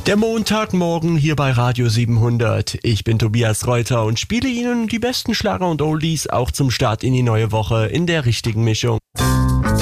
Der Montagmorgen hier bei Radio 700. Ich bin Tobias Reuter und spiele Ihnen die besten Schlager und Oldies auch zum Start in die neue Woche in der richtigen Mischung.